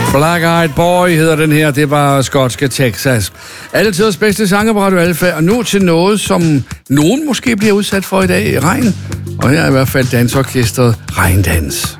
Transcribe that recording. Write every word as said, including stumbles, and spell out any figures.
Black Eyed Boy hedder den her, det var skotske Texas. Altidens bedste sanger på Radio Alfa, og nu til noget, som nogen måske bliver udsat for i dag, regn. Og her er i hvert fald dansorkestret Regndans.